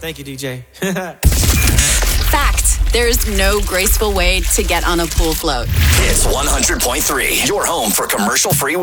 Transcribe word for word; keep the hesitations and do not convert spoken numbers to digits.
Thank you, D J. Fact. There's no graceful way to get on a pool float. It's one hundred point three, your home for commercial-free